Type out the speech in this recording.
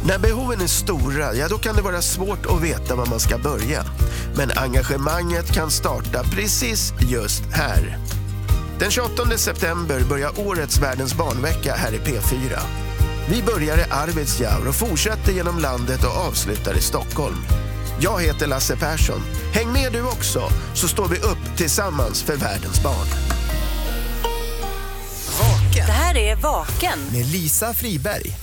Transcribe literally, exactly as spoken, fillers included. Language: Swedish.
När behoven är stora, ja då kan det vara svårt att veta var man ska börja. Men engagemanget kan starta precis just här. Den tjugoåttonde september börjar årets Världens barnvecka här i P fyra. Vi börjar i Arvidsjaur och fortsätter genom landet och avslutar i Stockholm. Jag heter Lasse Persson. Häng med du också, så står vi upp tillsammans för världens barn. Vaken. Det här är Vaken med Lisa Friberg.